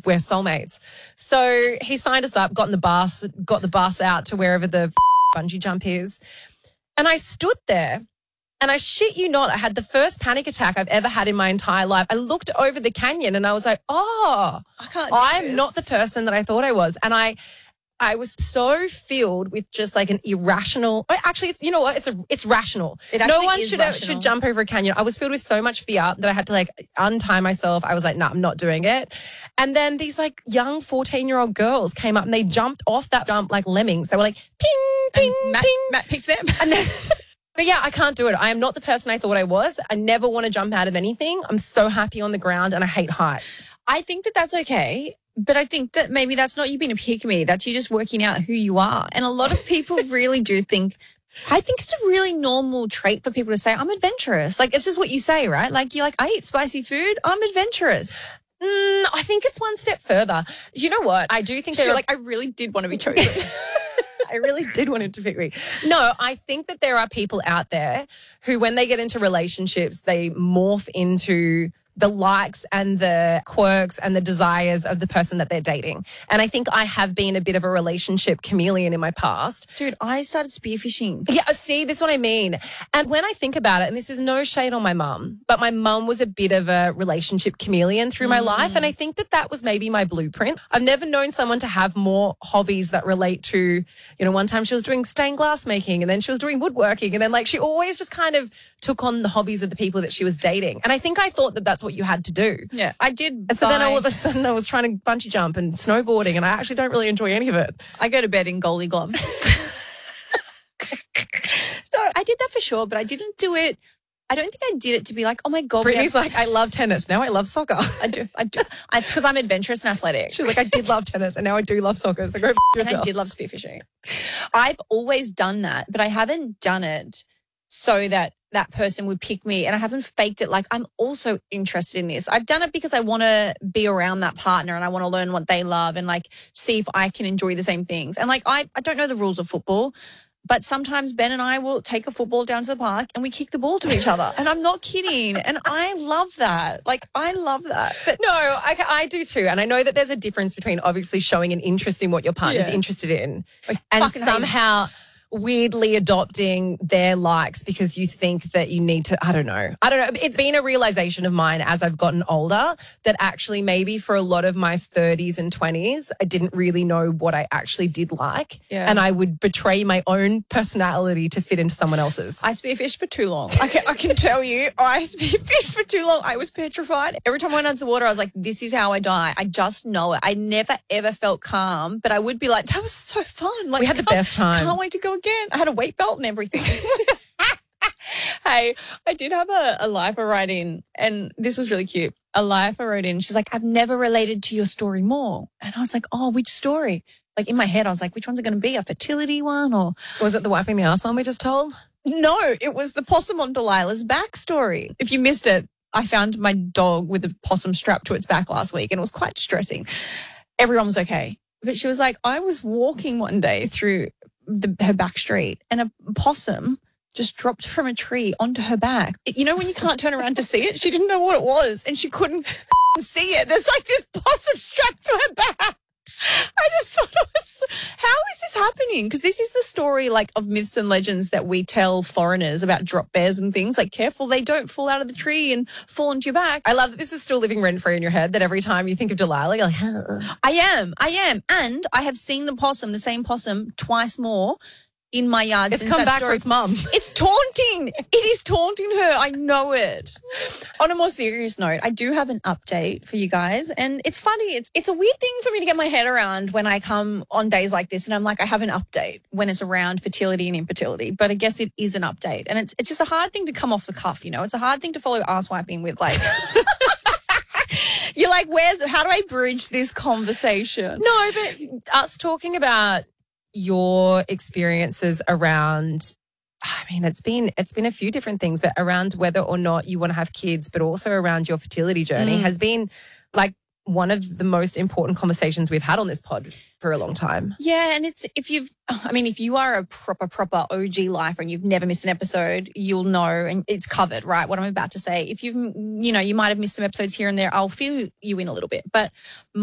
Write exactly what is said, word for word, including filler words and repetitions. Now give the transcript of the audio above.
we're soulmates. So he signed us up, got in the bus, got the bus out to wherever the bungee jump is. And I stood there and I shit you not, I had the first panic attack I've ever had in my entire life. I looked over the canyon and I was like, oh, I can't do I'm this. not the person that I thought I was. And I I was so filled with just like an irrational, oh, actually, it's, you know what? It's a, it's rational. It no actually one is should rational. should jump over a canyon. I was filled with so much fear that I had to like untie myself. I was like, no, nah, I'm not doing it. And then these like young fourteen year old girls came up and they jumped off that jump like lemmings. They were like, ping, ping, And Matt, ping. Matt picks them. And then, but yeah, I can't do it. I am not the person I thought I was. I never want to jump out of anything. I'm so happy on the ground and I hate heights. I think that that's okay. But I think that maybe that's not you being a pick-me. That's you just working out who you are. And a lot of people really do think, I think it's a really normal trait for people to say, I'm adventurous. Like, it's just what you say, right? Like, you're like, I eat spicy food. I'm adventurous. Mm, I think it's one step further. You know what? I do think You're there are like, I really did want to be chosen. I really did want him to pick me. No, I think that there are people out there who, when they get into relationships, they morph into the likes and the quirks and the desires of the person that they're dating. And I think I have been a bit of a relationship chameleon in my past. Dude, I started spearfishing. Yeah, see, this is what I mean. And when I think about it, and this is no shade on my mum, but my mum was a bit of a relationship chameleon through my mm. life. And I think that that was maybe my blueprint. I've never known someone to have more hobbies that relate to, you know, one time she was doing stained glass making and then she was doing woodworking. And then like she always just kind of took on the hobbies of the people that she was dating. And I think I thought that that's what you had to do. Yeah, I did. And so buy... then all of a sudden I was trying to bungee jump and snowboarding and I actually don't really enjoy any of it. I go to bed in goalie gloves. No, I did that for sure, but I didn't do it. I don't think I did it to be like, oh my God. Brittany's have... like, I love tennis. Now I love soccer. I do. I do. It's because I'm adventurous and athletic. She's like, I did love tennis and now I do love soccer. So go f- yourself. And I did love spearfishing. I've always done that, but I haven't done it so that that person would pick me, and I haven't faked it like I'm also interested in this. I've done it because I want to be around that partner and I want to learn what they love and like see if I can enjoy the same things. And like I, I don't know the rules of football, but sometimes Ben and I will take a football down to the park and we kick the ball to each other. And I'm not kidding. And I love that. Like, I love that. But no, I, I do too. And I know that there's a difference between obviously showing an interest in what your partner's yeah. interested in like, and somehow weirdly adopting their likes because you think that you need to, I don't know. I don't know. It's been a realization of mine as I've gotten older that actually maybe for a lot of my thirties and twenties, I didn't really know what I actually did like. Yeah. And I would betray my own personality to fit into someone else's. I spearfished for too long. I can, I can tell you, I spearfished for too long. I was petrified. Every time I went under the water, I was like, this is how I die. I just know it. I never, ever felt calm, but I would be like, that was so fun. Like, we had the best time. Can't wait to go again. I had a weight belt and everything. Hey, I did have a, a lifer write in, and this was really cute. A lifer wrote in. She's like, I've never related to your story more. And I was like, oh, which story? Like in my head, I was like, which one's it going to be? A fertility one or? Was it the wiping the ass one we just told? No, it was the possum on Delilah's backstory. If you missed it, I found my dog with a possum strapped to its back last week and it was quite distressing. Everyone was okay. But she was like, I was walking one day through the, her back street and a possum just dropped from a tree onto her back. You know when you can't turn around to see it? She didn't know what it was and she couldn't see it. There's like this possum strapped to her back. I just thought it was, how is this happening? Because this is the story like of myths and legends that we tell foreigners about drop bears and things. Like, careful, they don't fall out of the tree and fall onto your back. I love that this is still living rent-free in your head, that every time you think of Delilah, you're like, oh. I am, I am. And I have seen the possum, the same possum, twice more in my yard it's since come that back story. for its mum. It's taunting. It is taunting her. I know it. On a more serious note, I do have an update for you guys. And it's funny. It's it's a weird thing for me to get my head around when I come on days like this and I'm like, I have an update when it's around fertility and infertility. But I guess it is an update. And it's it's just a hard thing to come off the cuff, you know. It's a hard thing to follow ass wiping with, like... You're like, where's... How do I bridge this conversation? No, but us talking about your experiences around, I mean, it's been it's been a few different things, but around whether or not you want to have kids, but also around your fertility journey mm. has been like one of the most important conversations we've had on this pod for a long time. Yeah, and it's if you've, I mean, if you are a proper, proper O G lifer and you've never missed an episode, you'll know, and it's covered, right, what I'm about to say. If you've, you know, you might have missed some episodes here and there, I'll fill you in a little bit. But